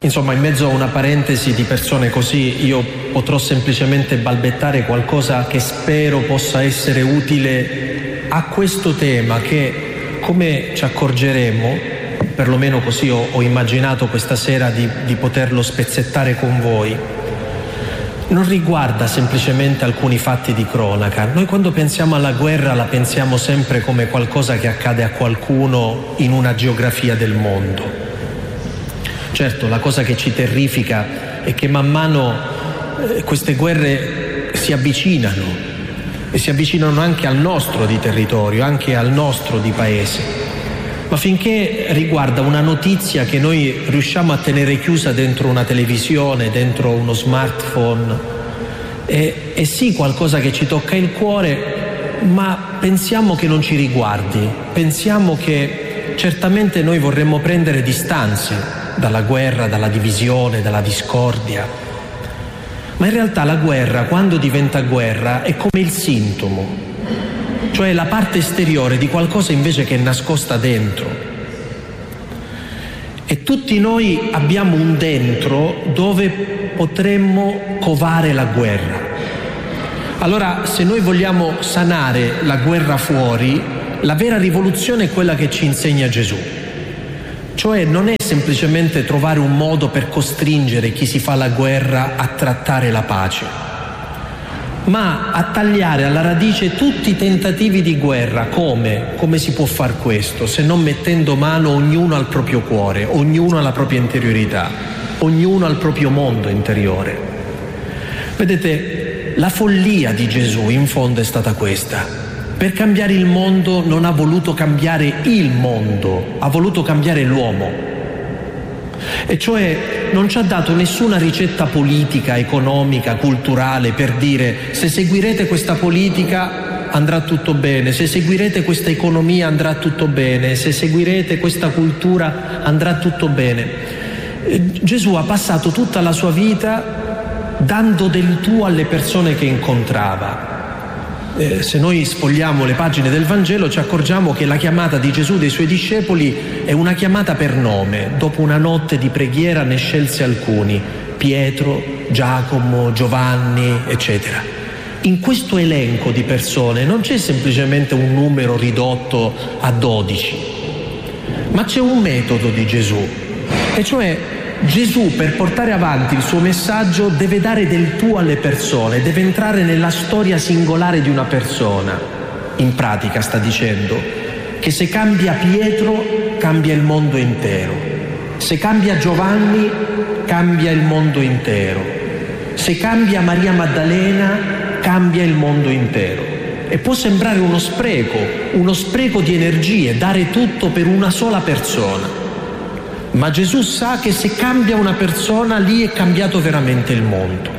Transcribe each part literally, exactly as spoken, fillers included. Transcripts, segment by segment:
Insomma, in mezzo a una parentesi di persone così, io potrò semplicemente balbettare qualcosa che spero possa essere utile a questo tema che, come ci accorgeremo, perlomeno così ho, ho immaginato questa sera di, di poterlo spezzettare con voi, non riguarda semplicemente alcuni fatti di cronaca. Noi quando pensiamo alla guerra la pensiamo sempre come qualcosa che accade a qualcuno in una geografia del mondo. Certo, la cosa che ci terrifica è che man mano eh, queste guerre si avvicinano e si avvicinano anche al nostro di territorio, anche al nostro di paese. Ma finché riguarda una notizia che noi riusciamo a tenere chiusa dentro una televisione, dentro uno smartphone, è, è sì qualcosa che ci tocca il cuore, ma pensiamo che non ci riguardi, pensiamo che certamente noi vorremmo prendere distanze dalla guerra, dalla divisione, dalla discordia. Ma in realtà la guerra, quando diventa guerra, è come il sintomo, cioè la parte esteriore di qualcosa invece che è nascosta dentro. E tutti noi abbiamo un dentro dove potremmo covare la guerra. Allora, se noi vogliamo sanare la guerra fuori, la vera rivoluzione è quella che ci insegna Gesù. Cioè non è semplicemente trovare un modo per costringere chi si fa la guerra a trattare la pace, ma a tagliare alla radice tutti i tentativi di guerra. Come? Come si può far questo? Se non mettendo mano ognuno al proprio cuore, ognuno alla propria interiorità, ognuno al proprio mondo interiore. Vedete, la follia di Gesù in fondo è stata questa. Per cambiare il mondo non ha voluto cambiare il mondo, ha voluto cambiare l'uomo. E cioè non ci ha dato nessuna ricetta politica, economica, culturale per dire: se seguirete questa politica andrà tutto bene, se seguirete questa economia andrà tutto bene, se seguirete questa cultura andrà tutto bene. Gesù ha passato tutta la sua vita dando del tuo alle persone che incontrava. Eh, se noi sfogliamo le pagine del Vangelo ci accorgiamo che la chiamata di Gesù dei suoi discepoli è una chiamata per nome. Dopo una notte di preghiera ne scelse alcuni: Pietro, Giacomo, Giovanni, eccetera. In questo elenco di persone non c'è semplicemente un numero ridotto a dodici, ma c'è un metodo di Gesù, e cioè Gesù, per portare avanti il suo messaggio, deve dare del tuo alle persone, deve entrare nella storia singolare di una persona. In pratica sta dicendo che se cambia Pietro, cambia il mondo intero. Se cambia Giovanni, cambia il mondo intero. Se cambia Maria Maddalena, cambia il mondo intero. E può sembrare uno spreco, uno spreco di energie, dare tutto per una sola persona. Ma Gesù sa che se cambia una persona, lì è cambiato veramente il mondo.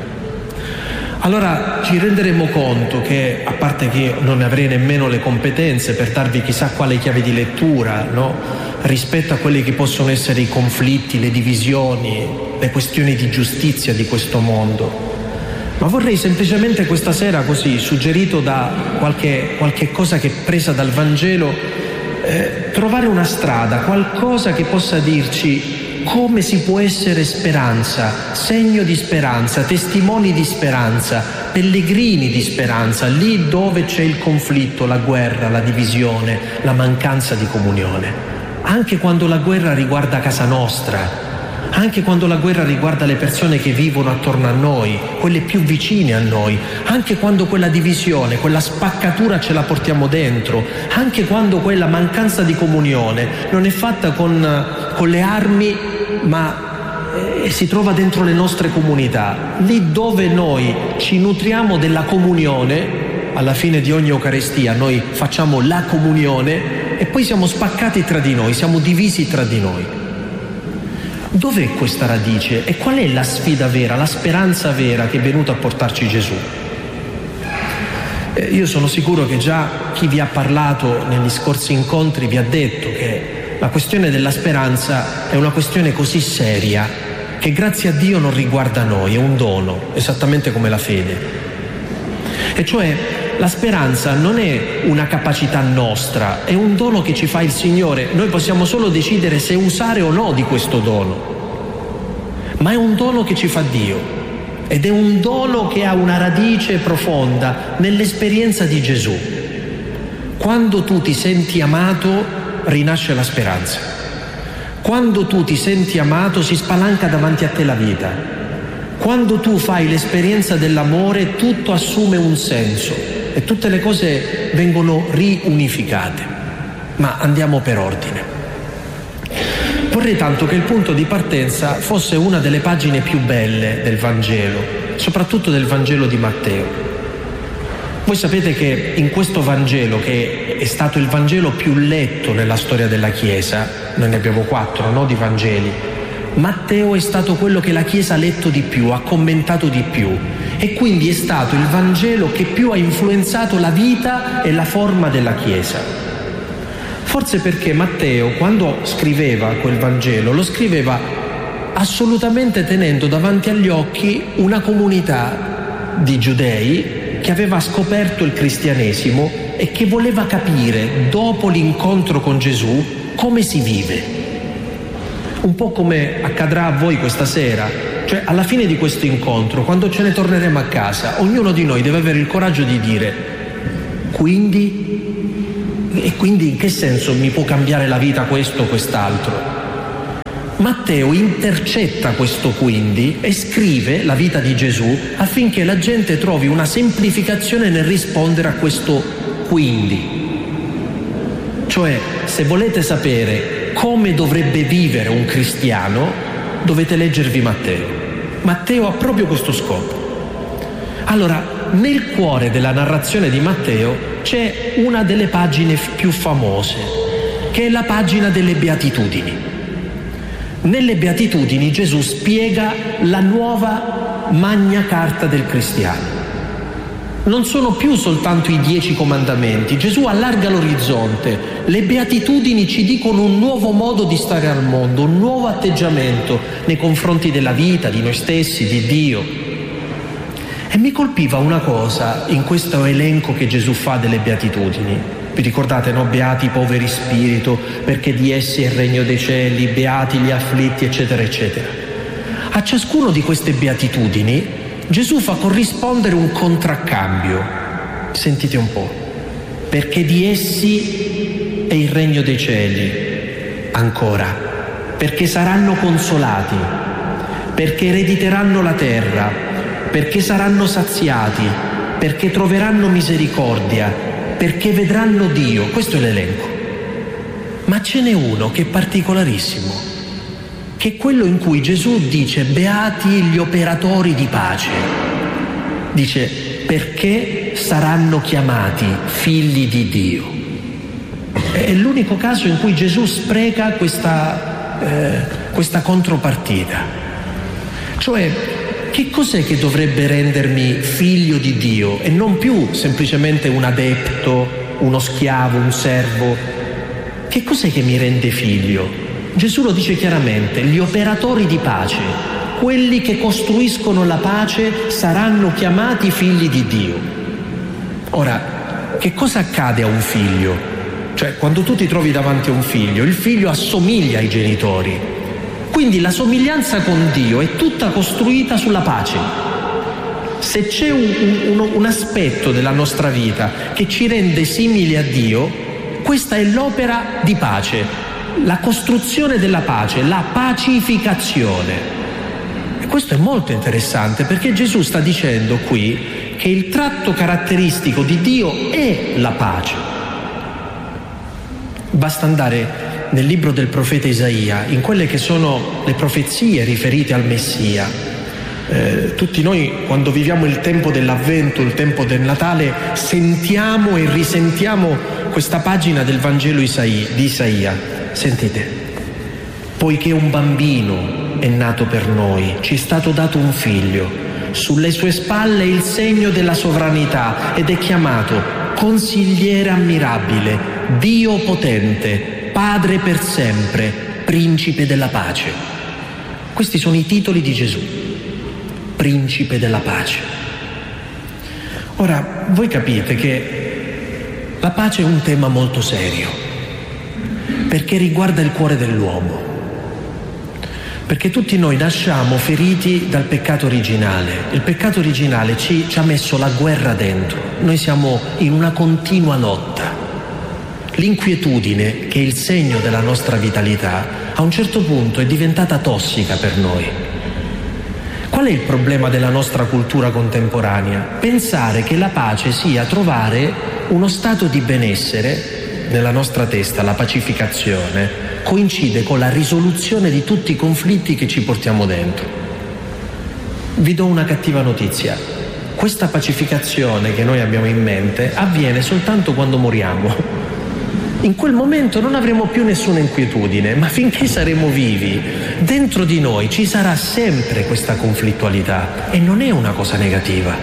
Allora ci renderemo conto che, a parte che io non ne avrei nemmeno le competenze per darvi chissà quale chiave di lettura, no? Rispetto a quelli che possono essere i conflitti, le divisioni, le questioni di giustizia di questo mondo, ma vorrei semplicemente questa sera, così suggerito da qualche, qualche cosa che è presa dal Vangelo, Eh, trovare una strada, qualcosa che possa dirci come si può essere speranza, segno di speranza, testimoni di speranza, pellegrini di speranza, lì dove c'è il conflitto, la guerra, la divisione, la mancanza di comunione. Anche quando la guerra riguarda casa nostra, anche quando la guerra riguarda le persone che vivono attorno a noi, quelle più vicine a noi, anche quando quella divisione, quella spaccatura ce la portiamo dentro, anche quando quella mancanza di comunione non è fatta con, con le armi, ma eh, si trova dentro le nostre comunità, lì dove noi ci nutriamo della comunione. Alla fine di ogni Eucaristia noi facciamo la comunione e poi siamo spaccati tra di noi, siamo divisi tra di noi. Dov'è questa radice e qual è la sfida vera, la speranza vera che è venuta a portarci Gesù? Eh, io sono sicuro che già chi vi ha parlato negli scorsi incontri vi ha detto che la questione della speranza è una questione così seria che grazie a Dio non riguarda noi, è un dono, esattamente come la fede. E cioè la speranza non è una capacità nostra, è un dono che ci fa il Signore. Noi possiamo solo decidere se usare o no di questo dono. ma è un dono che ci fa Dio. Ed è un dono che ha una radice profonda nell'esperienza di Gesù. Quando tu ti senti amato, rinasce la speranza. Quando tu ti senti amato, si spalanca davanti a te la vita. Quando tu fai l'esperienza dell'amore, tutto assume un senso e tutte le cose vengono riunificate. Ma andiamo per ordine. Vorrei tanto che il punto di partenza fosse una delle pagine più belle del Vangelo, soprattutto del Vangelo di Matteo. Voi sapete che in questo Vangelo, che è stato il Vangelo più letto nella storia della Chiesa, noi ne abbiamo quattro, no, di Vangeli, Matteo è stato quello che la Chiesa ha letto di più, ha commentato di più, e quindi è stato il Vangelo che più ha influenzato la vita e la forma della Chiesa. Forse perché Matteo, quando scriveva quel Vangelo, lo scriveva assolutamente tenendo davanti agli occhi una comunità di giudei che aveva scoperto il cristianesimo e che voleva capire, dopo l'incontro con Gesù, come si vive. Un po' come accadrà a voi questa sera, cioè alla fine di questo incontro, quando ce ne torneremo a casa, ognuno di noi deve avere il coraggio di dire: quindi... E quindi in che senso mi può cambiare la vita questo o quest'altro? Matteo intercetta questo quindi e scrive la vita di Gesù affinché la gente trovi una semplificazione nel rispondere a questo quindi. Cioè, se volete sapere come dovrebbe vivere un cristiano, dovete leggervi Matteo. Matteo ha proprio questo scopo. Allora, nel cuore della narrazione di Matteo c'è una delle pagine più famose, che è la pagina delle Beatitudini. Nelle Beatitudini Gesù spiega la nuova Magna Carta del cristiano. Non sono più soltanto i dieci comandamenti, Gesù allarga l'orizzonte. Le Beatitudini ci dicono un nuovo modo di stare al mondo, un nuovo atteggiamento nei confronti della vita, di noi stessi, di Dio. E mi colpiva una cosa in questo elenco che Gesù fa delle Beatitudini. Vi ricordate, no? Beati i poveri spirito, perché di essi è il regno dei cieli, beati gli afflitti, eccetera, eccetera. A ciascuno di queste Beatitudini Gesù fa corrispondere un contraccambio. Sentite un po'. Perché di essi è il regno dei cieli. Ancora. Perché saranno consolati. Perché erediteranno la terra. Perché saranno saziati, perché troveranno misericordia, perché vedranno Dio. Questo è l'elenco. Ma ce n'è uno che è particolarissimo, che è quello in cui Gesù dice: beati gli operatori di pace. Dice: perché saranno chiamati figli di Dio. È l'unico caso in cui Gesù spreca questa, eh, questa contropartita. Cioè, che cos'è che dovrebbe rendermi figlio di Dio e non più semplicemente un adepto, uno schiavo, un servo? Che cos'è che mi rende figlio? Gesù lo dice chiaramente: gli operatori di pace, quelli che costruiscono la pace, saranno chiamati figli di Dio. Ora, che cosa accade a un figlio? Cioè, quando tu ti trovi davanti a un figlio, il figlio assomiglia ai genitori. Quindi la somiglianza con Dio è tutta costruita sulla pace. Se c'è un, un, un aspetto della nostra vita che ci rende simili a Dio, questa è l'opera di pace, la costruzione della pace, la pacificazione. E questo è molto interessante, perché Gesù sta dicendo qui che il tratto caratteristico di Dio è la pace. Basta andare nel libro del profeta Isaia, in quelle che sono le profezie riferite al Messia. Eh, tutti noi, quando viviamo il tempo dell'Avvento, il tempo del Natale, sentiamo e risentiamo questa pagina del Vangelo Isaia, di Isaia. Sentite: poiché un bambino è nato per noi, ci è stato dato un figlio, sulle sue spalle il segno della sovranità, ed è chiamato Consigliere ammirabile, Dio potente, Padre per sempre, Principe della pace. Questi sono i titoli di Gesù, Principe della pace. Ora, voi capite che la pace è un tema molto serio, perché riguarda il cuore dell'uomo. Perché tutti noi nasciamo feriti dal peccato originale. Il peccato originale ci, ci ha messo la guerra dentro. Noi siamo in una continua lotta. L'inquietudine, che è il segno della nostra vitalità, a un certo punto è diventata tossica per noi. Qual è il problema della nostra cultura contemporanea? Pensare che la pace sia trovare uno stato di benessere nella nostra testa, la pacificazione, coincide con la risoluzione di tutti i conflitti che ci portiamo dentro. Vi do una cattiva notizia: questa pacificazione che noi abbiamo in mente avviene soltanto quando moriamo. In quel momento non avremo più nessuna inquietudine, ma finché saremo vivi, dentro di noi ci sarà sempre questa conflittualità, e non è una cosa negativa.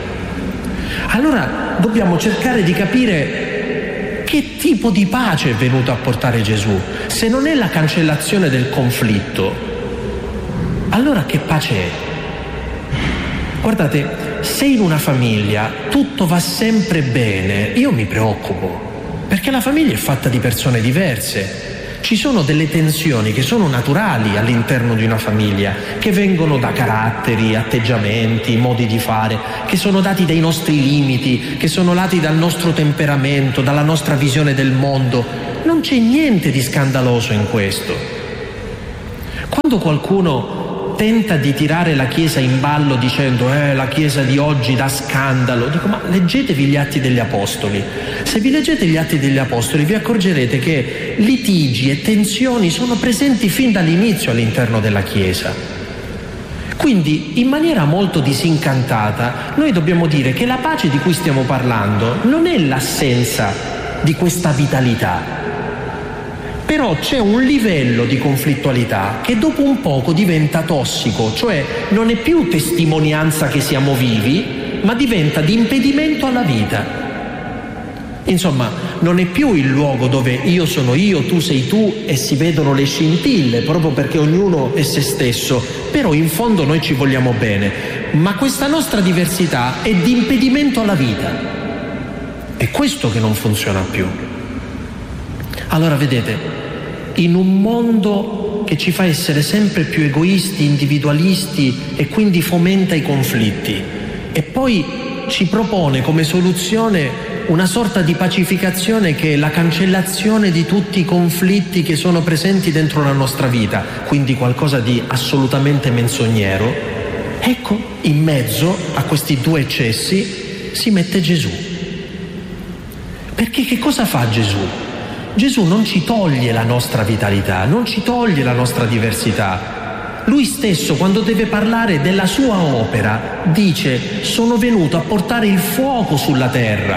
Allora dobbiamo cercare di capire che tipo di pace è venuto a portare Gesù. Se non è la cancellazione del conflitto, allora che pace è? Guardate, se in una famiglia tutto va sempre bene, io mi preoccupo, perché la famiglia è fatta di persone diverse. Ci sono delle tensioni che sono naturali all'interno di una famiglia, che vengono da caratteri, atteggiamenti, modi di fare, che sono dati dai nostri limiti, che sono dati dal nostro temperamento, dalla nostra visione del mondo. Non c'è niente di scandaloso in questo. Quando qualcuno tenta di tirare la Chiesa in ballo dicendo eh, la Chiesa di oggi dà scandalo, dico, ma leggetevi gli Atti degli Apostoli. Se vi leggete gli Atti degli Apostoli vi accorgerete che litigi e tensioni sono presenti fin dall'inizio all'interno della Chiesa. Quindi, in maniera molto disincantata, noi dobbiamo dire che la pace di cui stiamo parlando non è l'assenza di questa vitalità. Però c'è un livello di conflittualità che dopo un poco diventa tossico, cioè non è più testimonianza che siamo vivi, ma diventa di impedimento alla vita. Insomma, non è più il luogo dove io sono io, tu sei tu e si vedono le scintille, proprio perché ognuno è se stesso, però in fondo noi ci vogliamo bene. Ma questa nostra diversità è di impedimento alla vita. È questo che non funziona più. Allora, vedete, in un mondo che ci fa essere sempre più egoisti, individualisti e quindi fomenta i conflitti, e poi ci propone come soluzione una sorta di pacificazione che è la cancellazione di tutti i conflitti che sono presenti dentro la nostra vita, quindi qualcosa di assolutamente menzognero, ecco, in mezzo a questi due eccessi si mette Gesù. Perché che cosa fa Gesù? Gesù non ci toglie la nostra vitalità, non ci toglie la nostra diversità. Lui stesso, quando deve parlare della sua opera, dice: sono venuto a portare il fuoco sulla terra.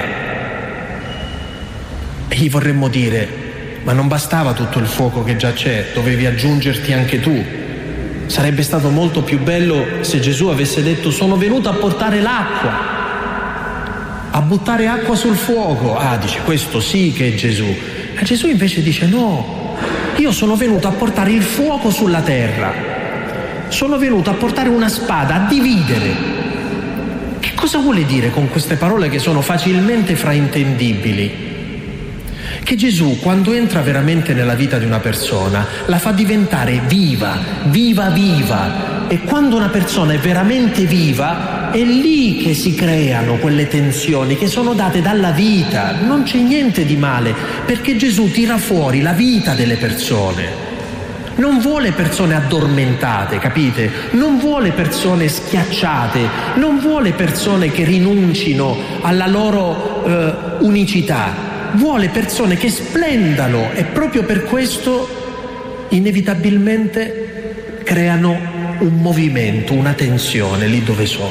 E gli vorremmo dire: ma non bastava tutto il fuoco che già c'è, dovevi aggiungerti anche tu. Sarebbe stato molto più bello se Gesù avesse detto: sono venuto a portare l'acqua, a buttare acqua sul fuoco. Ah, dice, questo sì che è Gesù. Ma Gesù invece dice: no, io sono venuto a portare il fuoco sulla terra, sono venuto a portare una spada, a dividere. Che cosa vuole dire con queste parole che sono facilmente fraintendibili? Che Gesù, quando entra veramente nella vita di una persona, la fa diventare viva, viva, viva. E quando una persona è veramente viva, è lì che si creano quelle tensioni che sono date dalla vita. Non c'è niente di male, perché Gesù tira fuori la vita delle persone. Non vuole persone addormentate, capite? Non vuole persone schiacciate, non vuole persone che rinuncino alla loro eh, unicità. Vuole persone che splendano, e proprio per questo inevitabilmente creano un movimento, una tensione lì dove sono.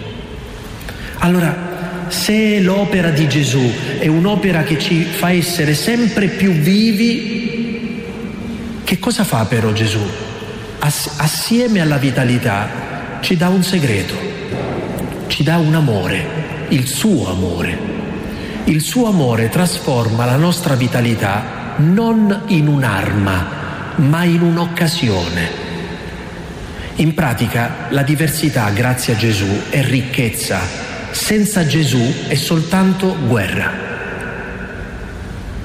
Allora, se l'opera di Gesù è un'opera che ci fa essere sempre più vivi, che cosa fa però Gesù? Ass- assieme alla vitalità ci dà un segreto, ci dà un amore, il suo amore. Il suo amore trasforma la nostra vitalità non in un'arma, ma in un'occasione. In pratica, la diversità, grazie a Gesù, è ricchezza. Senza Gesù è soltanto guerra.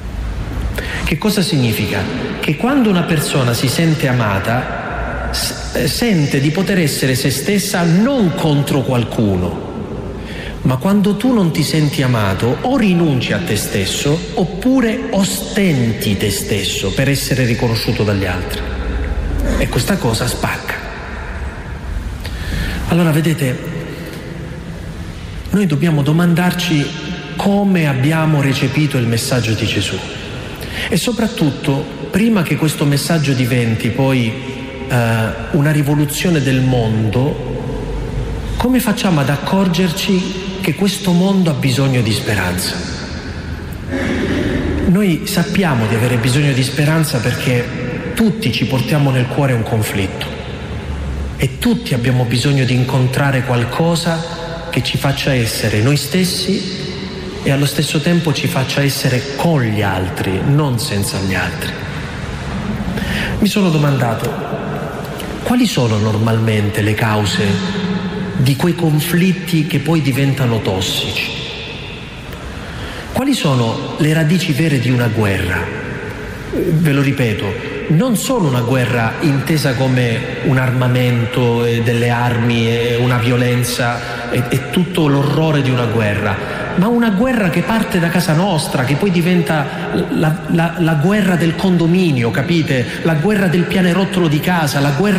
Che cosa significa? Che quando una persona si sente amata, sente di poter essere se stessa non contro qualcuno, ma quando tu non ti senti amato o rinunci a te stesso oppure ostenti te stesso per essere riconosciuto dagli altri, e questa cosa spacca. Allora vedete, noi dobbiamo domandarci come abbiamo recepito il messaggio di Gesù e soprattutto, prima che questo messaggio diventi poi eh, una rivoluzione del mondo, come facciamo ad accorgerci che questo mondo ha bisogno di speranza? Noi sappiamo di avere bisogno di speranza perché tutti ci portiamo nel cuore un conflitto e tutti abbiamo bisogno di incontrare qualcosa che ci faccia essere noi stessi e allo stesso tempo ci faccia essere con gli altri, non senza gli altri. Mi sono domandato, quali sono normalmente le cause di quei conflitti che poi diventano tossici? Quali sono le radici vere di una guerra? Ve lo ripeto, non solo una guerra intesa come un armamento, e delle armi e una violenza e, e tutto l'orrore di una guerra, ma una guerra che parte da casa nostra, che poi diventa la, la, la guerra del condominio, capite? La guerra del pianerottolo di casa, la guerra